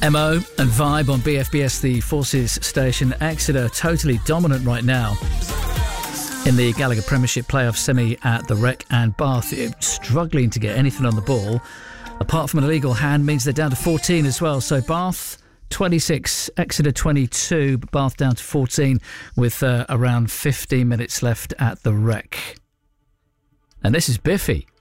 MO and Vibe on BFBS, the Forces station. Exeter totally dominant right now in the Gallagher Premiership playoff semi at the Rec, and Bath struggling to get anything on the ball. Apart from an illegal hand means they're down to 14 as well. So Bath 26, Exeter 22, but Bath down to 14 with around 15 minutes left at the Rec. And this is Biffy.